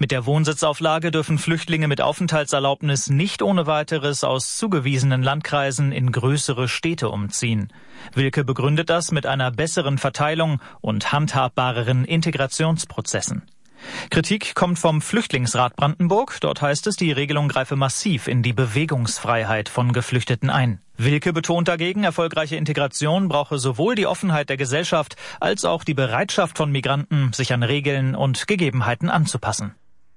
Mit der Wohnsitzauflage dürfen Flüchtlinge mit Aufenthaltserlaubnis nicht ohne weiteres aus zugewiesenen Landkreisen in größere Städte umziehen. Wilke begründet das mit einer besseren Verteilung und handhabbareren Integrationsprozessen. Kritik kommt vom Flüchtlingsrat Brandenburg. Dort heißt es, die Regelung greife massiv in die Bewegungsfreiheit von Geflüchteten ein. Wilke betont dagegen, erfolgreiche Integration brauche sowohl die Offenheit der Gesellschaft als auch die Bereitschaft von Migranten, sich an Regeln und Gegebenheiten anzupassen.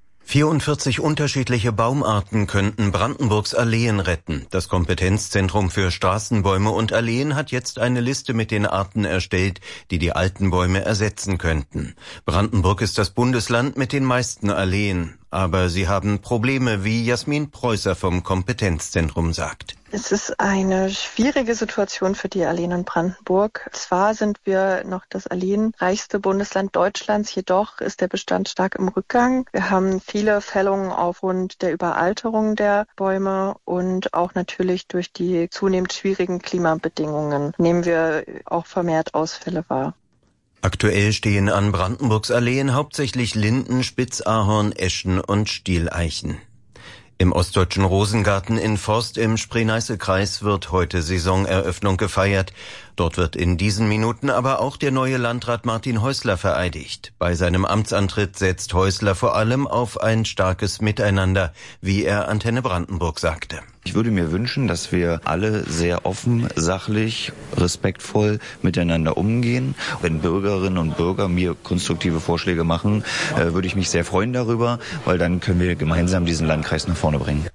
44 unterschiedliche Baumarten könnten Brandenburgs Alleen retten. Das Kompetenzzentrum für Straßenbäume und Alleen hat jetzt eine Liste mit den Arten erstellt, die die alten Bäume ersetzen könnten. Brandenburg ist das Bundesland mit den meisten Alleen. Aber sie haben Probleme, wie Jasmin Preußer vom Kompetenzzentrum sagt. Es ist eine schwierige Situation für die Alleen in Brandenburg. Zwar sind wir noch das alleenreichste Bundesland Deutschlands, jedoch ist der Bestand stark im Rückgang. Wir haben viele Fällungen aufgrund der Überalterung der Bäume und auch natürlich durch die zunehmend schwierigen Klimabedingungen nehmen wir auch vermehrt Ausfälle wahr. Aktuell stehen an Brandenburgs Alleen hauptsächlich Linden, Spitzahorn, Eschen und Stieleichen. Im Ostdeutschen Rosengarten in Forst im Spree-Neiße-Kreis wird heute Saisoneröffnung gefeiert. Dort wird in diesen Minuten aber auch der neue Landrat Martin Häusler vereidigt. Bei seinem Amtsantritt setzt Häusler vor allem auf ein starkes Miteinander, wie er Antenne Brandenburg sagte. Ich würde mir wünschen, dass wir alle sehr offen, sachlich, respektvoll miteinander umgehen. Wenn Bürgerinnen und Bürger mir konstruktive Vorschläge machen, würde ich mich sehr freuen darüber, weil dann können wir gemeinsam diesen Landkreis nach vorne bringen.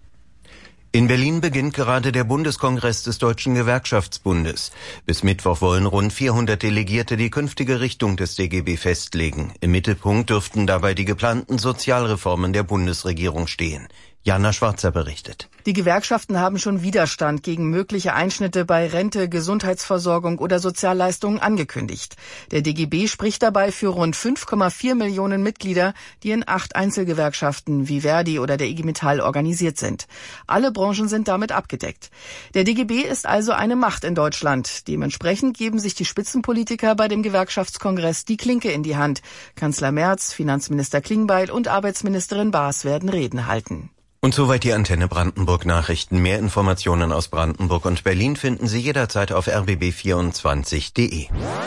In Berlin beginnt gerade der Bundeskongress des Deutschen Gewerkschaftsbundes. Bis Mittwoch wollen rund 400 Delegierte die künftige Richtung des DGB festlegen. Im Mittelpunkt dürften dabei die geplanten Sozialreformen der Bundesregierung stehen. Jana Schwarzer berichtet. Die Gewerkschaften haben schon Widerstand gegen mögliche Einschnitte bei Rente, Gesundheitsversorgung oder Sozialleistungen angekündigt. Der DGB spricht dabei für rund 5,4 Millionen Mitglieder, die in 8 Einzelgewerkschaften wie Verdi oder der IG Metall organisiert sind. Alle Branchen sind damit abgedeckt. Der DGB ist also eine Macht in Deutschland. Dementsprechend geben sich die Spitzenpolitiker bei dem Gewerkschaftskongress die Klinke in die Hand. Kanzler Merz, Finanzminister Klingbeil und Arbeitsministerin Baas werden Reden halten. Und soweit die Antenne Brandenburg Nachrichten. Mehr Informationen aus Brandenburg und Berlin finden Sie jederzeit auf rbb24.de.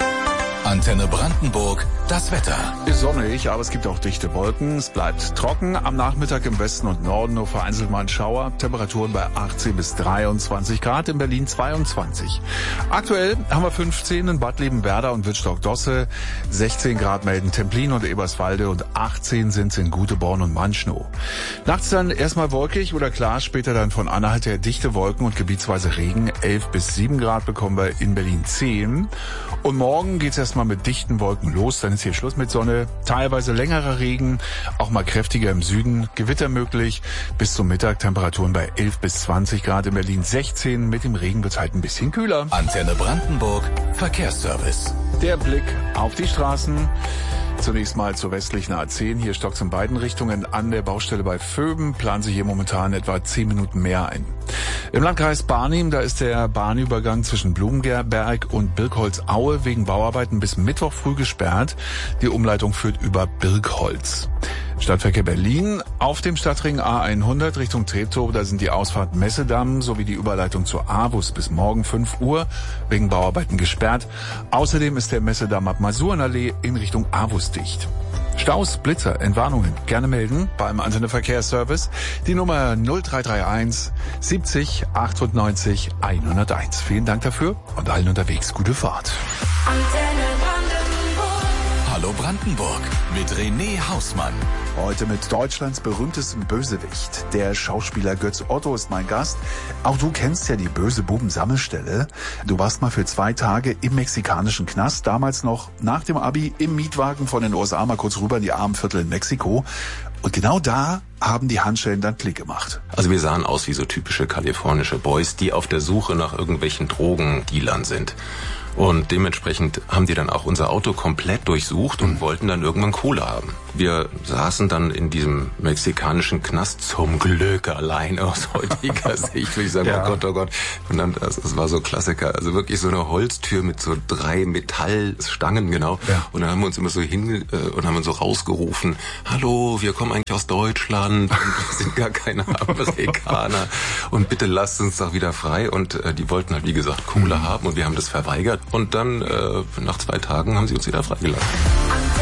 Antenne Brandenburg, das Wetter. Ist sonnig, aber es gibt auch dichte Wolken. Es bleibt trocken. Am Nachmittag im Westen und Norden nur vereinzelt mal ein Schauer. Temperaturen bei 18 bis 23 Grad, in Berlin 22. Aktuell haben wir 15 in Bad Liebenwerda und Wittstock-Dosse. 16 Grad melden Templin und Eberswalde und 18 sind es in Güteborn und Manschnow. Nachts dann erstmal wolkig oder klar, später dann von Anhalt her dichte Wolken und gebietsweise Regen. 11 bis 7 Grad bekommen wir in Berlin 10. Und morgen geht's erstmal mit dichten Wolken los, dann ist hier Schluss mit Sonne, teilweise längerer Regen, auch mal kräftiger im Süden, Gewitter möglich, bis zum Mittag Temperaturen bei 11 bis 20 Grad, in Berlin 16, mit dem Regen wird halt ein bisschen kühler. Antenne Brandenburg, Verkehrsservice. Der Blick auf die Straßen. Zunächst mal zur westlichen A10. Hier stockt es in beiden Richtungen an der Baustelle bei Vöben. Planen Sie hier momentan etwa 10 Minuten mehr ein. Im Landkreis Barnim, da ist der Bahnübergang zwischen Blumenberg und Birkholz-Aue wegen Bauarbeiten bis Mittwoch früh gesperrt. Die Umleitung führt über Birkholz. Stadtverkehr Berlin auf dem Stadtring A100 Richtung Treptow, da sind die Ausfahrt Messedamm sowie die Überleitung zur AWUS bis morgen 5 Uhr wegen Bauarbeiten gesperrt. Außerdem ist der Messedamm ab Masurenallee in Richtung AWUS dicht. Staus, Blitzer, Entwarnungen gerne melden beim Antenne Verkehrsservice. Die Nummer 0331 70 98 101. Vielen Dank dafür und allen unterwegs gute Fahrt. Hallo Brandenburg mit René Hausmann. Heute mit Deutschlands berühmtestem Bösewicht. Der Schauspieler Götz Otto ist mein Gast. Auch du kennst ja die Böse-Buben-Sammelstelle. Du warst mal für 2 Tage im mexikanischen Knast, damals noch nach dem Abi im Mietwagen von den USA mal kurz rüber in die armen Viertel in Mexiko. Und genau da haben die Handschellen dann Klick gemacht. Also wir sahen aus wie so typische kalifornische Boys, die auf der Suche nach irgendwelchen Drogendealern sind. Und dementsprechend haben die dann auch unser Auto komplett durchsucht und wollten dann irgendwann Kohle haben. Wir saßen dann in diesem mexikanischen Knast zum Glück allein aus heutiger Sicht. Will ich sagen, oh Gott. Und dann, das war so Klassiker. Also wirklich so eine Holztür mit so 3 Metallstangen, genau. Ja. Und dann haben wir uns immer so und haben uns so rausgerufen, hallo, wir kommen eigentlich aus Deutschland und wir sind gar keine Amerikaner. Und bitte lasst uns doch wieder frei. Und die wollten halt, wie gesagt, Kohle haben und wir haben das verweigert. Und dann, nach 2 Tagen, haben sie uns wieder freigelassen.